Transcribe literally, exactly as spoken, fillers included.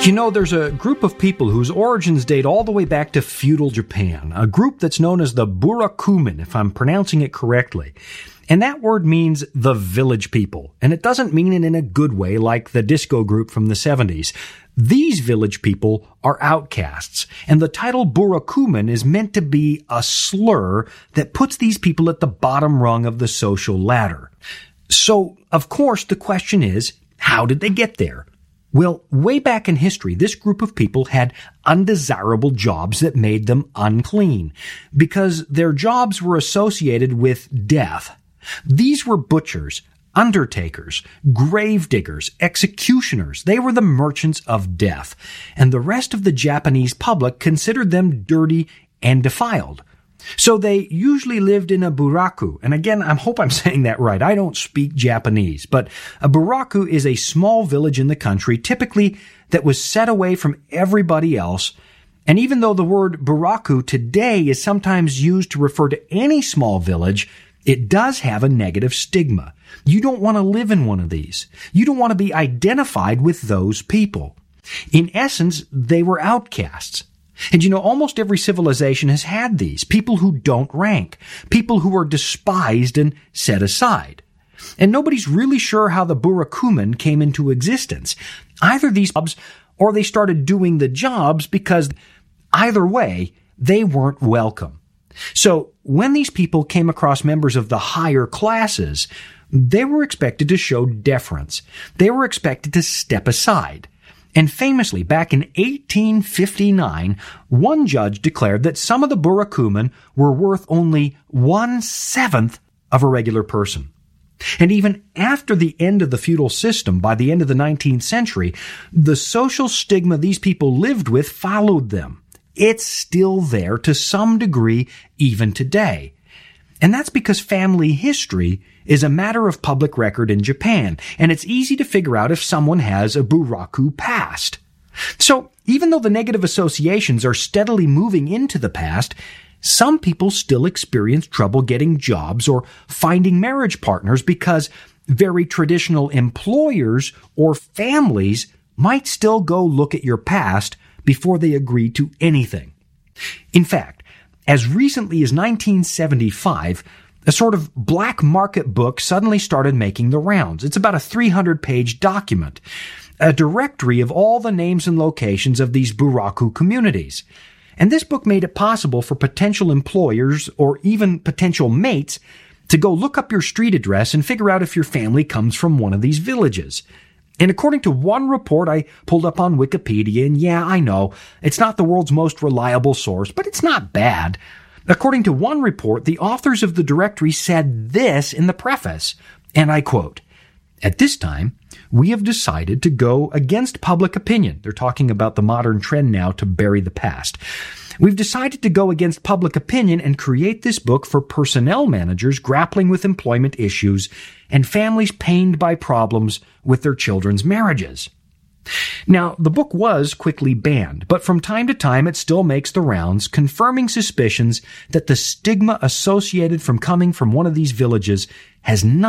You know, there's a group of people whose origins date all the way back to feudal Japan, a group that's known as the Burakumin, if I'm pronouncing it correctly. And that word means the village people, and it doesn't mean it in a good way like the disco group from the seventies. These village people are outcasts, and the title Burakumin is meant to be a slur that puts these people at the bottom rung of the social ladder. So, of course, the question is, how did they get there? Well, way back in history, this group of people had undesirable jobs that made them unclean, because their jobs were associated with death. These were butchers, undertakers, grave diggers, executioners. They were the merchants of death, and the rest of the Japanese public considered them dirty and defiled. So they usually lived in a buraku. And again, I hope I'm saying that right. I don't speak Japanese, but a buraku is a small village in the country, typically that was set away from everybody else. And even though the word buraku today is sometimes used to refer to any small village, it does have a negative stigma. You don't want to live in one of these. You don't want to be identified with those people. In essence, they were outcasts. And you know, almost every civilization has had these. People who don't rank. People who are despised and set aside. And nobody's really sure how the Burakumin came into existence. Either these jobs, or they started doing the jobs because either way, they weren't welcome. So when these people came across members of the higher classes, they were expected to show deference. They were expected to step aside. And famously, back in eighteen fifty-nine, one judge declared that some of the Burakumin were worth only one-seventh of a regular person. And even after the end of the feudal system, by the end of the nineteenth century, the social stigma these people lived with followed them. It's still there to some degree even today. And that's because family history is a matter of public record in Japan, and it's easy to figure out if someone has a buraku past. So, even though the negative associations are steadily moving into the past, some people still experience trouble getting jobs or finding marriage partners because very traditional employers or families might still go look at your past before they agree to anything. In fact, as recently as nineteen seventy-five, a sort of black market book suddenly started making the rounds. It's about a three hundred page document, a directory of all the names and locations of these buraku communities. And this book made it possible for potential employers or even potential mates to go look up your street address and figure out if your family comes from one of these villages. And according to one report I pulled up on Wikipedia, and yeah, I know, it's not the world's most reliable source, but it's not bad. According to one report, the authors of the directory said this in the preface, and I quote, "At this time, we have decided to go against public opinion." They're talking about the modern trend now to bury the past. "We've decided to go against public opinion and create this book for personnel managers grappling with employment issues and families pained by problems with their children's marriages." Now, the book was quickly banned, but from time to time it still makes the rounds, confirming suspicions that the stigma associated from coming from one of these villages has not